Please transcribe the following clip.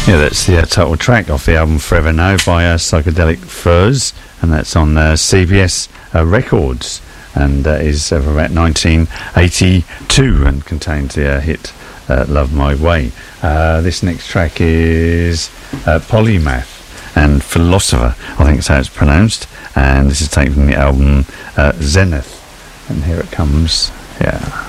Yeah, that's the title track off the album Forever Now by Psychedelic Furs, and that's on CBS Records, and is from about 1982 and contains the hit Love My Way. This next track is Polymath and Philosopher, I think that's how it's pronounced, and this is taken from the album Zenith, and here it comes. Yeah.